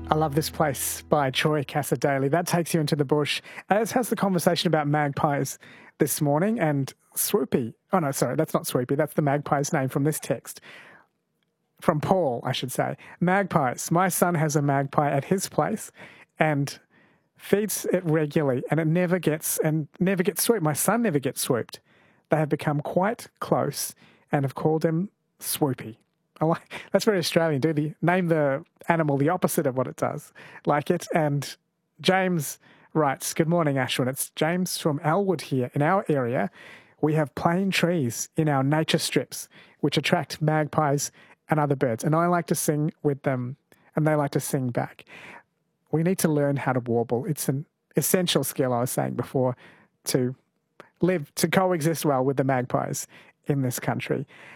I love this place by Troy Cassar-Daley. That takes you into the bush, as has the conversation about magpies this morning and Swoopy. Oh, no, sorry, that's not Swoopy. That's the magpie's name from this text. From Paul, I should say. Magpies. My son has a magpie at his place and feeds it regularly, and it never gets swooped. My son never gets swooped. They have become quite close and have called him Swoopy. That's very Australian. Name the animal the opposite of what it does. Like it. And James writes, good morning, Ashwin. It's James from Elwood here. In our area, we have plane trees in our nature strips, which attract magpies and other birds. And I like to sing with them, and they like to sing back. We need to learn how to warble. It's an essential skill, I was saying before, to coexist well with the magpies in this country.